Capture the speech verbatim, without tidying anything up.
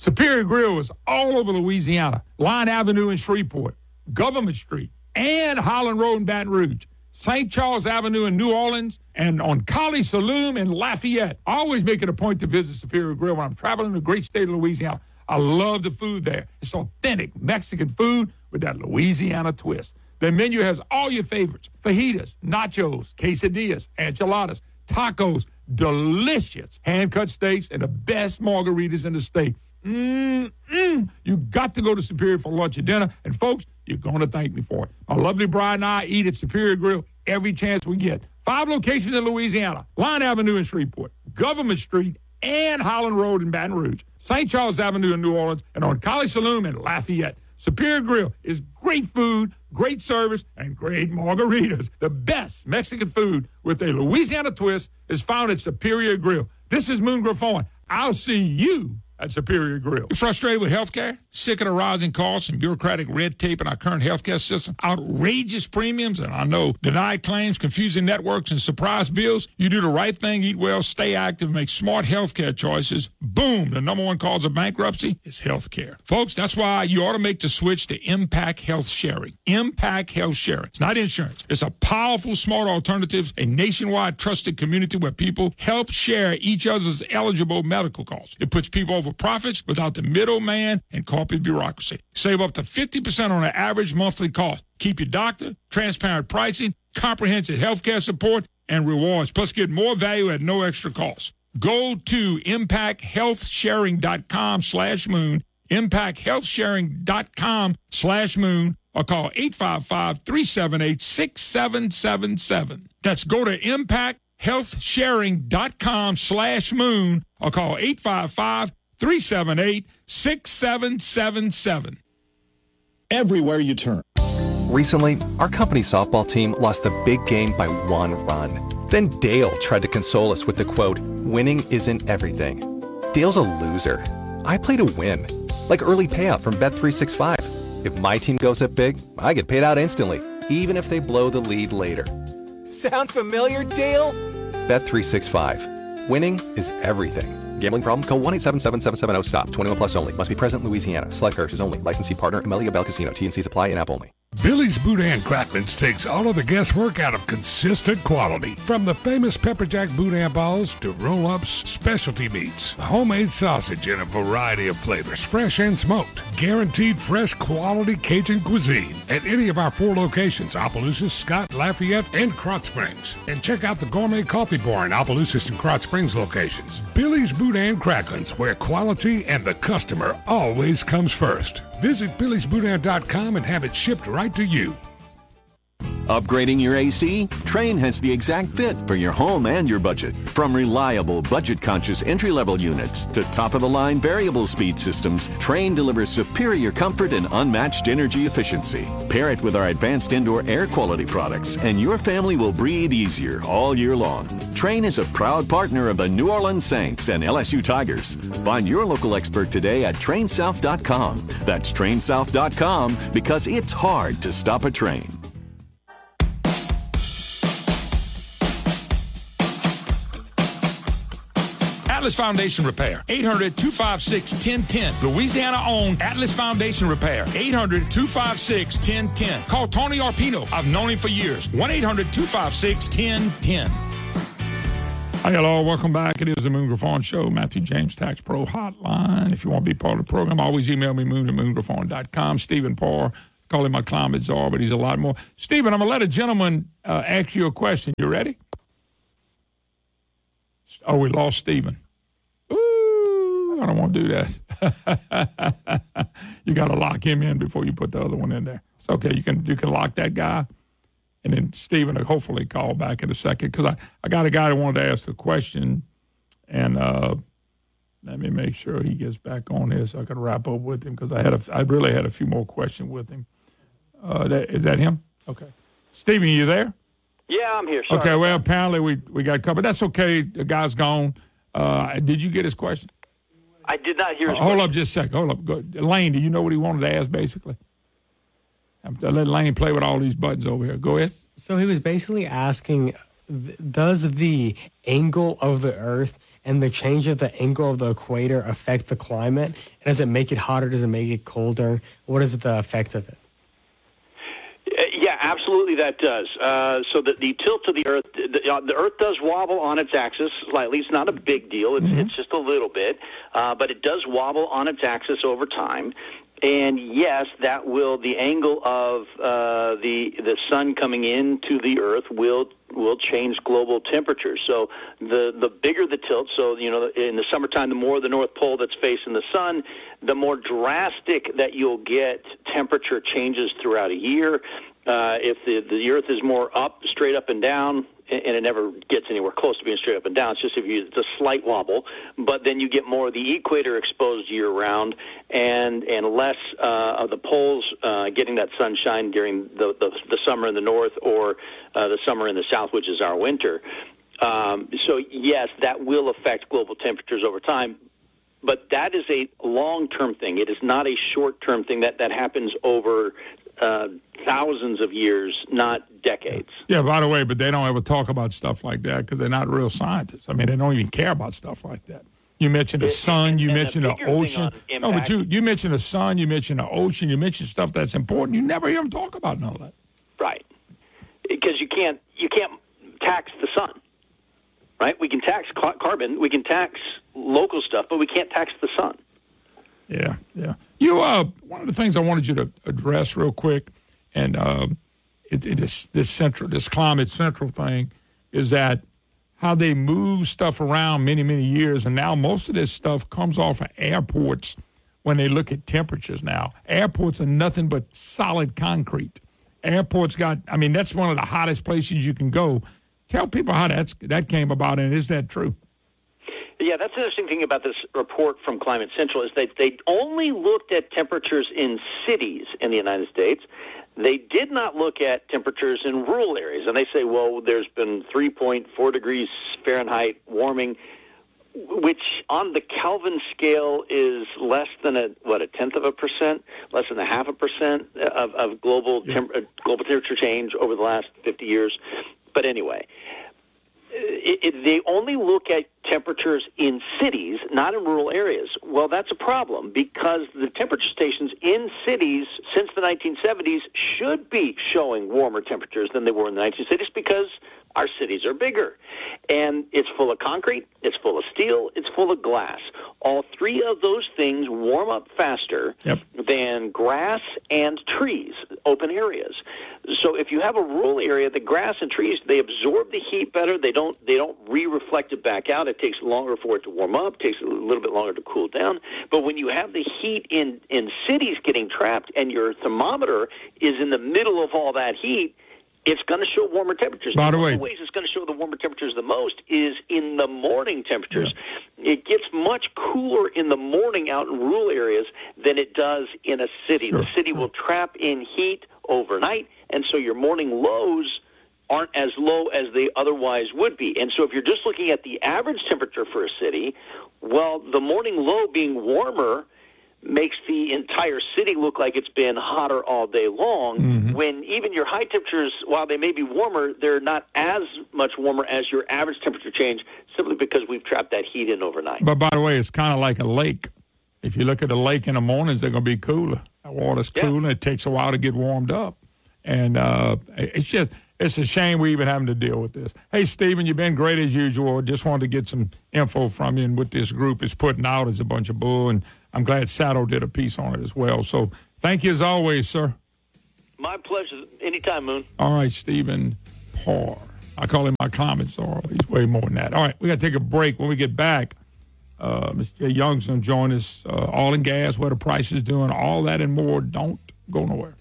Superior Grill is all over Louisiana. Line Avenue in Shreveport, Government Street, and Holland Road in Baton Rouge. Saint Charles Avenue in New Orleans, and on Collie Saloon in Lafayette. I always make it a point to visit Superior Grill when I'm traveling the great state of Louisiana. I love the food there. It's authentic Mexican food with that Louisiana twist. Their menu has all your favorites: fajitas, nachos, quesadillas, enchiladas, tacos, delicious hand-cut steaks, and the best margaritas in the state. Mm-mm. You got to go to Superior for lunch or dinner, and folks, you're going to thank me for it. My lovely bride and I eat at Superior Grill every chance we get. Five locations in Louisiana: Line Avenue in Shreveport, Government Street, and Holland Road in Baton Rouge, Saint Charles Avenue in New Orleans, and on Collie Saloon in Lafayette. Superior Grill is great food, great service, and great margaritas. The best Mexican food with a Louisiana twist is found at Superior Grill. This is Moon Griffon. I'll see you at Superior Grill. You frustrated with healthcare? Sick of the rising costs and bureaucratic red tape in our current healthcare system? Outrageous premiums, and I know denied claims, confusing networks, and surprise bills? You do the right thing, eat well, stay active, make smart healthcare choices. Boom! The number one cause of bankruptcy is healthcare. Folks, that's why you ought to make the switch to Impact Health Sharing. Impact Health Sharing. It's not insurance. It's a powerful, smart alternative, a nationwide trusted community where people help share each other's eligible medical costs. It puts people over profits without the middleman and corporate bureaucracy. Save up to fifty percent on an average monthly cost. Keep your doctor, transparent pricing, comprehensive health care support, and rewards. Plus, get more value at no extra cost. Go to impact health sharing dot com slash moon, impact health sharing dot com slash moon, or call eight five five, three seven eight, six seven seven seven. That's go to impact health sharing dot com slash moon, or call eight five five, three seven eight, six seven seven seven. Everywhere you turn. Recently, our company softball team lost the big game by one run. Then Dale tried to console us with the quote, "Winning isn't everything." Dale's a loser. I play to win. Like early payout from Bet three sixty-five. If my team goes up big, I get paid out instantly, even if they blow the lead later. Sound familiar, Dale? Bet three sixty-five. Winning is everything. Gambling problem? Call one eight seven seven, seven seven zero, stop. twenty-one plus only. Must be present in Louisiana. Select parishes only. Licensee partner, Amelia Bell Casino. T and C's apply. In-app only. Billy's Boudin Cracklin's takes all of the guesswork out of consistent quality. From the famous Pepper Jack Boudin balls to roll-ups, specialty meats, homemade sausage in a variety of flavors, fresh and smoked. Guaranteed fresh quality Cajun cuisine at any of our four locations: Opelousas, Scott, Lafayette, and Krotz Springs. And check out the Gourmet Coffee Bar in Opelousas and Krotz Springs locations. Billy's Boudin Cracklin's, where quality and the customer always comes first. Visit billys boudin dot com and have it shipped right to you. Upgrading your A C? Trane has the exact fit for your home and your budget. From reliable, budget-conscious entry-level units to top-of-the-line variable speed systems, Trane delivers superior comfort and unmatched energy efficiency. Pair it with our advanced indoor air quality products, and your family will breathe easier all year long. Trane is a proud partner of the New Orleans Saints and L S U Tigers. Find your local expert today at Trane South dot com. That's Trane South dot com, because it's hard to stop a train. Atlas Foundation Repair, eight hundred, two five six, one oh one oh. Louisiana-owned Atlas Foundation Repair, eight hundred, two five six, one oh one oh. Call Tony Arpino. I've known him for years. one eight hundred, two five six, one oh one oh. Hi, hello. Welcome back. It is the Moon Griffon Show, Matthew James Tax Pro Hotline. If you want to be part of the program, always email me, moon at moon griffon dot com. Stephen Parr, call him my climate czar, but he's a lot more. Stephen, I'm going to let a gentleman uh, ask you a question. You ready? Oh, we lost Stephen. I don't want to do that. You got to lock him in before you put the other one in there. It's okay. You can you can lock that guy, and then Stephen will hopefully call back in a second, because I, I got a guy that wanted to ask a question, and uh, let me make sure he gets back on here so I can wrap up with him, because I had a, I really had a few more questions with him. Uh, that, is that him? Okay. Stephen, you there? Yeah, I'm here. Sorry. Okay, well, apparently we, we got covered. That's okay. The guy's gone. Uh, did you get his question? I did not hear his uh, Hold question. up just a second. Hold up. Go. Lane, do you know what he wanted to ask, basically? I'm let Lane play with all these buttons over here. Go ahead. So he was basically asking, does the angle of the Earth and the change of the angle of the equator affect the climate? And does it make it hotter? Does it make it colder? What is the effect of it? Yeah, absolutely that does. Uh, so the, the tilt of the Earth, the, uh, the Earth does wobble on its axis slightly. It's not a big deal. It's, mm-hmm. it's just a little bit. Uh, but it does wobble on its axis over time. And yes, that will, the angle of uh, the the sun coming into the Earth will will change global temperatures. So the, the bigger the tilt, so, you know, in the summertime, the more the North Pole that's facing the sun, the more drastic that you'll get temperature changes throughout a year. Uh, if the, the Earth is more up, straight up and down, and it never gets anywhere close to being straight up and down. It's just if you, it's a slight wobble, but then you get more of the equator exposed year-round and and less uh, of the poles uh, getting that sunshine during the, the, the summer in the north or uh, the summer in the south, which is our winter. Um, so, yes, that will affect global temperatures over time, but that is a long-term thing. It is not a short-term thing. That, that happens over uh, thousands of years, not decades. Yeah, by the way, but they don't ever talk about stuff like that because they're not real scientists. I mean, they don't even care about stuff like that. You mentioned the It- sun, and- you and the mentioned the bigger thing ocean. on No, but impact- you, you mentioned the sun, you mentioned the ocean, you mentioned stuff that's important. You never hear them talk about none of that. Right. Because you can't you can't tax the sun, right? We can tax ca- carbon, we can tax local stuff, but we can't tax the sun. Yeah, yeah. You, uh, one of the things I wanted you to address real quick, and uh, it, it is this central, this climate central thing, is that how they move stuff around many, many years, and now most of this stuff comes off of airports when they look at temperatures now. Airports are nothing but solid concrete. Airports got, I mean, that's one of the hottest places you can go. Tell people how that's, that came about, and is that true? Yeah, that's the interesting thing about this report from Climate Central is that they only looked at temperatures in cities in the United States. They did not look at temperatures in rural areas. And they say, well, there's been three point four degrees Fahrenheit warming, which on the Kelvin scale is less than a, what, a tenth of a percent, less than a half a percent of, of global, temp- uh, global temperature change over the last fifty years. But anyway, It, it, they only look at temperatures in cities, not in rural areas. Well, that's a problem because the temperature stations in cities since the nineteen seventies should be showing warmer temperatures than they were in the nineteen seventies because our cities are bigger. And it's full of concrete, it's full of steel, it's full of glass. All three of those things warm up faster Yep. than grass and trees, open areas. So if you have a rural area, the grass and trees, they absorb the heat better. They don't they don't re-reflect it back out. It takes longer for it to warm up. It takes a little bit longer to cool down. But when you have the heat in, in cities getting trapped and your thermometer is in the middle of all that heat, it's going to show warmer temperatures. By the One way- of the ways it's going to show the warmer temperatures the most is in the morning temperatures. Yeah. It gets much cooler in the morning out in rural areas than it does in a city. Sure. The city will trap in heat overnight, and so your morning lows aren't as low as they otherwise would be. And so if you're just looking at the average temperature for a city, well, the morning low being warmer makes the entire city look like it's been hotter all day long, mm-hmm. when even your high temperatures, while they may be warmer, they're not as much warmer as your average temperature change simply because we've trapped that heat in overnight. But by the way, it's kind of like a lake. If you look at a lake in the mornings, they're going to be cooler. The water's Yeah. cooler. It takes a while to get warmed up. And uh, it's just, it's a shame we even having to deal with this. Hey, Stephen, you've been great as usual. Just wanted to get some info from you and what this group is putting out is a bunch of bull, and I'm glad Sato did a piece on it as well. So thank you as always, sir. My pleasure. Anytime, Moon. All right, Stephen Parr. I call him my climate czar. He's way more than that. All right, we got to take a break. When we get back, uh, Mister Jay Young's going to join us. Uh, oil and gas, what the price is doing, all that and more. Don't go nowhere.